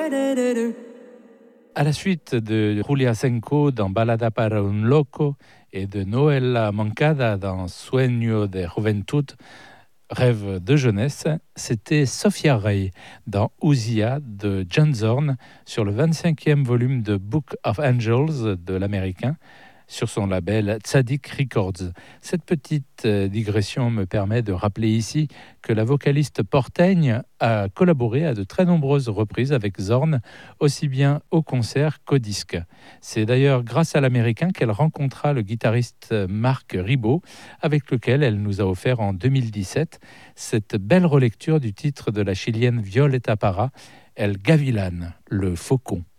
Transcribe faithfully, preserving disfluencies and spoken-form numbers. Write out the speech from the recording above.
À la suite de Julia Senko dans Balada para un Loco et de Noela Moncada dans Sueño de Juventud, Rêve de jeunesse, c'était Sophia Ray dans Usia de John Zorn sur le vingt-cinquième volume de Book of Angels de l'américain sur son label Tzadik Records. Cette petite euh, digression me permet de rappeler ici que la vocaliste porteigne a collaboré à de très nombreuses reprises avec Zorn, aussi bien au concert qu'au disque. C'est d'ailleurs grâce à l'américain qu'elle rencontra le guitariste Marc Ribot, avec lequel elle nous a offert en deux mille dix-sept cette belle relecture du titre de la chilienne Violeta Parra, El Gavilán, le faucon.